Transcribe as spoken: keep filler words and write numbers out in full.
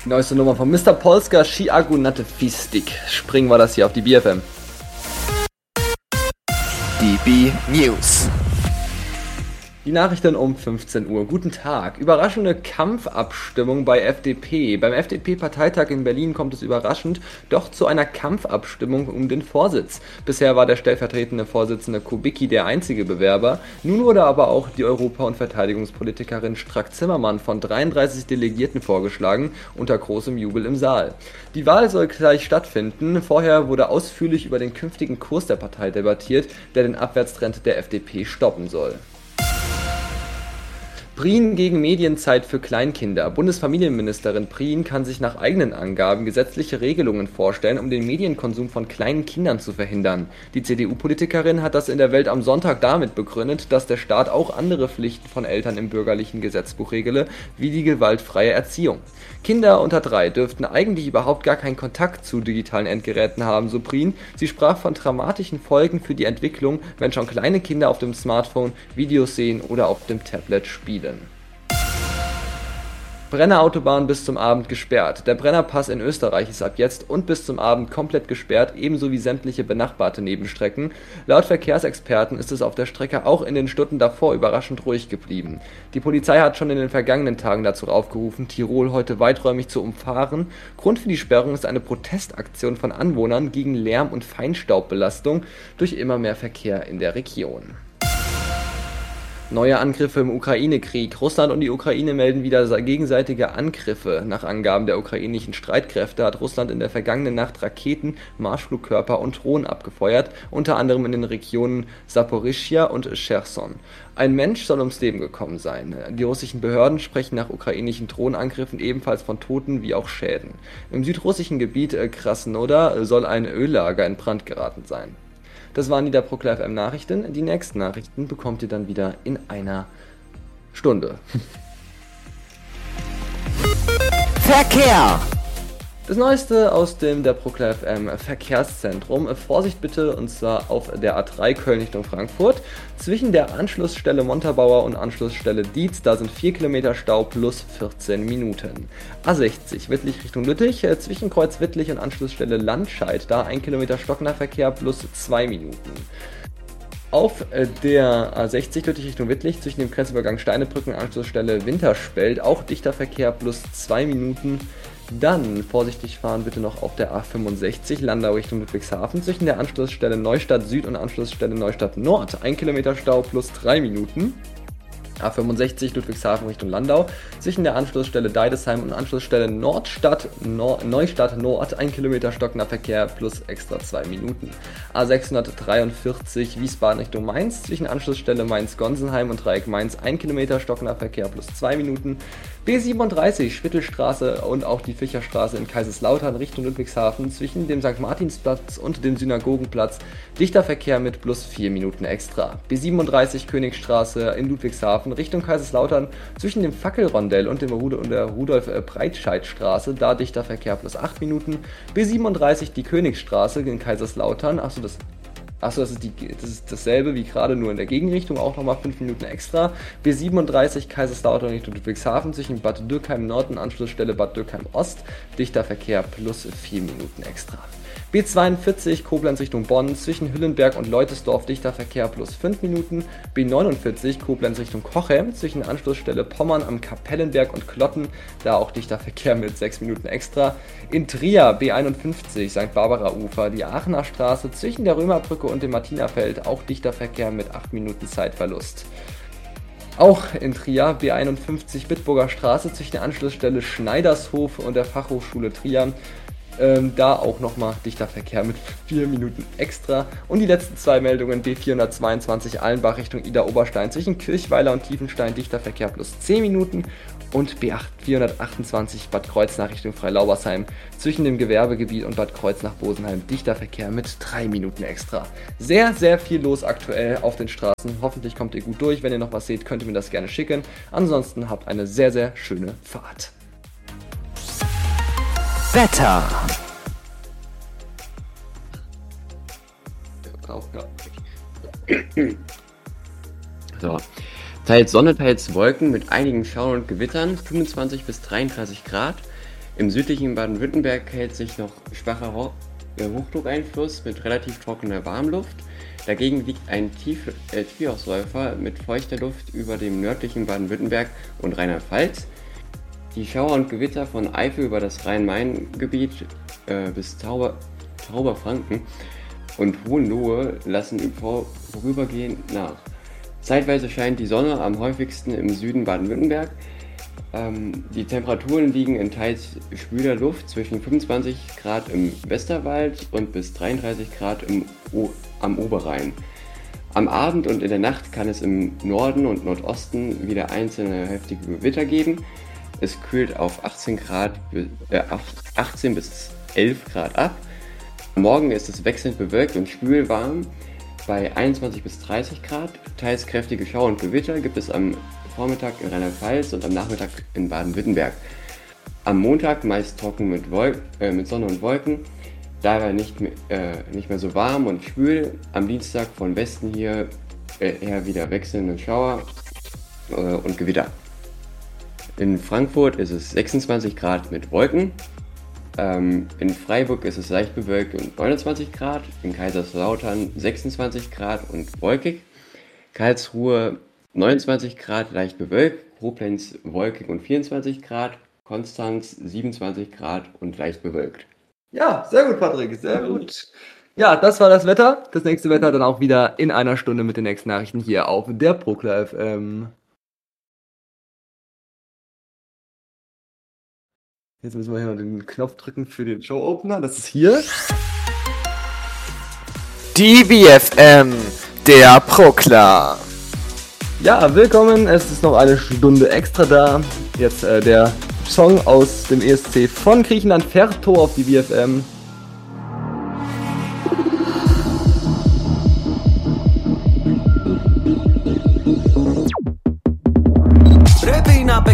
Die neueste Nummer von Mister Polska, Shiagunate Fistik. Springen wir das hier auf die B F M. Die B-News. Die Nachrichten um fünfzehn Uhr. Guten Tag. Überraschende Kampfabstimmung bei F D P. Beim F D P-Parteitag in Berlin kommt es überraschend doch zu einer Kampfabstimmung um den Vorsitz. Bisher war der stellvertretende Vorsitzende Kubicki der einzige Bewerber. Nun wurde aber auch die Europa- und Verteidigungspolitikerin Strack-Zimmermann von dreiunddreißig Delegierten vorgeschlagen, unter großem Jubel im Saal. Die Wahl soll gleich stattfinden. Vorher wurde ausführlich über den künftigen Kurs der Partei debattiert, der den Abwärtstrend der F D P stoppen soll. Prien gegen Medienzeit für Kleinkinder. Bundesfamilienministerin Prien kann sich nach eigenen Angaben gesetzliche Regelungen vorstellen, um den Medienkonsum von kleinen Kindern zu verhindern. Die C D U-Politikerin hat das in der Welt am Sonntag damit begründet, dass der Staat auch andere Pflichten von Eltern im bürgerlichen Gesetzbuch regele, wie die gewaltfreie Erziehung. Kinder unter drei dürften eigentlich überhaupt gar keinen Kontakt zu digitalen Endgeräten haben, so Prien. Sie sprach von dramatischen Folgen für die Entwicklung, wenn schon kleine Kinder auf dem Smartphone Videos sehen oder auf dem Tablet spielen. Brennerautobahn bis zum Abend gesperrt. Der Brennerpass in Österreich ist ab jetzt und bis zum Abend komplett gesperrt, ebenso wie sämtliche benachbarte Nebenstrecken. Laut Verkehrsexperten ist es auf der Strecke auch in den Stunden davor überraschend ruhig geblieben. Die Polizei hat schon in den vergangenen Tagen dazu aufgerufen, Tirol heute weiträumig zu umfahren. Grund für die Sperrung ist eine Protestaktion von Anwohnern gegen Lärm- und Feinstaubbelastung durch immer mehr Verkehr in der Region. Neue Angriffe im Ukraine-Krieg. Russland und die Ukraine melden wieder gegenseitige Angriffe. Nach Angaben der ukrainischen Streitkräfte hat Russland in der vergangenen Nacht Raketen, Marschflugkörper und Drohnen abgefeuert, unter anderem in den Regionen Saporischschja und Cherson. Ein Mensch soll ums Leben gekommen sein. Die russischen Behörden sprechen nach ukrainischen Drohnenangriffen ebenfalls von Toten wie auch Schäden. Im südrussischen Gebiet Krasnodar soll ein Öllager in Brand geraten sein. Das waren die der ProKlar F M Nachrichten. Die nächsten Nachrichten bekommt ihr dann wieder in einer Stunde. Verkehr. Das Neueste aus dem der ProKlar F M Verkehrszentrum. Vorsicht bitte, und zwar auf der A drei Köln Richtung Frankfurt. Zwischen der Anschlussstelle Montabaur und Anschlussstelle Dietz, da sind vier Kilometer Stau plus vierzehn Minuten. A sechzig Wittlich Richtung Lüttich, zwischen Kreuz Wittlich und Anschlussstelle Landscheid, da ein Kilometer Stocknahverkehr plus zwei Minuten. Auf der A sechzig Lüttich Richtung Wittlich, zwischen dem Grenzübergang Steinebrücken und Anschlussstelle Winterspelt, auch dichter Verkehr plus zwei Minuten. Dann vorsichtig fahren bitte noch auf der A fünfundsechzig Landau Richtung Ludwigshafen, zwischen der Anschlussstelle Neustadt Süd und Anschlussstelle Neustadt Nord, ein Kilometer Stau plus drei Minuten. A fünfundsechzig Ludwigshafen Richtung Landau, zwischen der Anschlussstelle Deidesheim und Anschlussstelle Nordstadt, Nor- Neustadt Nord, ein Kilometer Stocknahverkehr plus extra zwei Minuten. A sechshundertdreiundvierzig Wiesbaden Richtung Mainz, zwischen Anschlussstelle Mainz-Gonsenheim und Dreieck Mainz, ein Kilometer Stocknahverkehr plus zwei Minuten. B siebenunddreißig Spittelstraße und auch die Fischerstraße in Kaiserslautern Richtung Ludwigshafen, zwischen dem Sankt Martinsplatz und dem Synagogenplatz, dichter Verkehr mit plus vier Minuten extra. B siebenunddreißig Königstraße in Ludwigshafen Richtung Kaiserslautern, zwischen dem Fackelrondell und, dem Rud- und der Rudolf-Breitscheid-Straße, da dichter Verkehr plus acht Minuten. B siebenunddreißig die Königstraße in Kaiserslautern, achso, das Achso, das ist, die, das ist dasselbe wie gerade, nur in der Gegenrichtung, auch nochmal fünf Minuten extra. B siebenunddreißig Kaiserslautern Richtung Ludwigshafen, zwischen Bad Dürkheim Nord und Anschlussstelle Bad Dürkheim Ost, dichter Verkehr plus vier Minuten extra. B zweiundvierzig Koblenz Richtung Bonn, zwischen Hüllenberg und Leutesdorf, dichter Verkehr plus fünf Minuten. B neunundvierzig Koblenz Richtung Cochem, zwischen Anschlussstelle Pommern am Kapellenberg und Klotten, da auch dichter Verkehr mit sechs Minuten extra. In Trier B einundfünfzig Sankt Barbara Ufer, die Aachener Straße, zwischen der Römerbrücke und dem Martinafeld, auch dichter Verkehr mit acht Minuten Zeitverlust. Auch in Trier B einundfünfzig Bitburger Straße, zwischen der Anschlussstelle Schneidershof und der Fachhochschule Trier, Ähm, da auch nochmal dichter Verkehr mit vier Minuten extra. Und die letzten zwei Meldungen: B vierhundertzweiundzwanzig Allenbach Richtung Ida-Oberstein, zwischen Kirchweiler und Tiefenstein, dichter Verkehr plus zehn Minuten. Und B vierhundertachtundzwanzig Bad Kreuznach Richtung Freilaubersheim, zwischen dem Gewerbegebiet und Bad Kreuznach-Bosenheim, dichter Verkehr mit drei Minuten extra. Sehr, sehr viel los aktuell auf den Straßen. Hoffentlich kommt ihr gut durch. Wenn ihr noch was seht, könnt ihr mir das gerne schicken. Ansonsten habt eine sehr, sehr schöne Fahrt. Wetter. So. Teils Sonne, teils Wolken mit einigen Schauern und Gewittern, fünfundzwanzig bis dreiunddreißig Grad. Im südlichen Baden-Württemberg hält sich noch schwacher Ho- äh, Hochdruckeinfluss mit relativ trockener Warmluft. Dagegen liegt ein Tief- äh, Tiefhausläufer mit feuchter Luft über dem nördlichen Baden-Württemberg und Rheinland-Pfalz. Die Schauer und Gewitter von Eifel über das Rhein-Main-Gebiet äh, bis Tauber, Tauberfranken und Hohenlohe lassen im Vor- vorübergehend nach. Zeitweise scheint die Sonne am häufigsten im Süden Baden-Württemberg. Ähm, die Temperaturen liegen in teils schwüler Luft zwischen fünfundzwanzig Grad im Westerwald und bis dreiunddreißig Grad im o- am Oberrhein. Am Abend und in der Nacht kann es im Norden und Nordosten wieder einzelne heftige Gewitter geben. Es kühlt auf achtzehn Grad, äh, achtzehn bis elf Grad ab. Morgen ist es wechselnd bewölkt und schwülwarm bei einundzwanzig bis dreißig Grad. Teils kräftige Schauer und Gewitter gibt es am Vormittag in Rheinland-Pfalz und am Nachmittag in Baden-Württemberg. Am Montag meist trocken mit, Wolk äh, mit Sonne und Wolken, dabei nicht mehr, äh, nicht mehr so warm und schwül. Am Dienstag von Westen hier äh, eher wieder wechselnde Schauer äh, und Gewitter. In Frankfurt ist es sechsundzwanzig Grad mit Wolken. Ähm, in Freiburg ist es leicht bewölkt und neunundzwanzig Grad. In Kaiserslautern sechsundzwanzig Grad und wolkig. Karlsruhe neunundzwanzig Grad leicht bewölkt. Koblenz wolkig und vierundzwanzig Grad. Konstanz siebenundzwanzig Grad und leicht bewölkt. Ja, sehr gut, Patrick, sehr gut. Ja, das war das Wetter. Das nächste Wetter dann auch wieder in einer Stunde mit den nächsten Nachrichten hier auf der Proklar F M. Jetzt müssen wir hier noch den Knopf drücken für den Show-Opener. Das ist hier. Die B F M, der Proklar. Ja, willkommen. Es ist noch eine Stunde extra da. Jetzt äh, der Song aus dem E S C von Griechenland, Ferto auf die B F M.